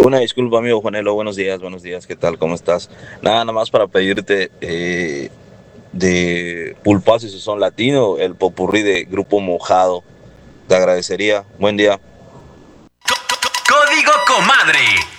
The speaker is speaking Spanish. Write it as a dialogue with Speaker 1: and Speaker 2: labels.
Speaker 1: Una disculpa, amigo Juanelo, buenos días, ¿qué tal? ¿Cómo estás? Nada más para pedirte de Pulpazo y su son latino, el popurrí de Grupo Mojado. Te agradecería. Buen día.
Speaker 2: Código Comadre.